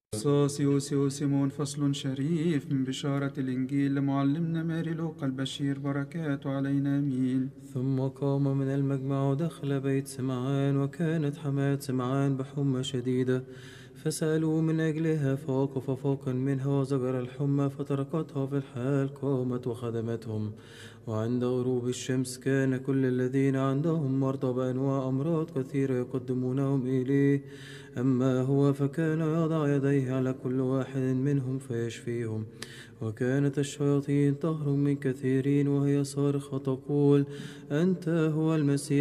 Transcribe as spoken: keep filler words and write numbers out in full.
صاصي سيمون فصل شريف من بشارة الإنجيل لمعلمنا ماري لوقا البشير، بركاته علينا آمين. ثم قام من المجمع ودخل بيت سمعان، وكانت حماة سمعان بحمى شديدة، فسألوا من أجلها، فوقف فوقا منها وزجر الحمى، فتركتها في الحال، قامت وخدمتهم. وعند غروب الشمس كان كل الذين عندهم مرضى بأنواع أمراض كثيرة يقدمونهم إليه، أما هو فكان يضع يديه على كل واحد منهم فيشفيهم. وكانت الشياطين تهرب من كثيرين، وهي صارخة تقول: أنت هو المسيح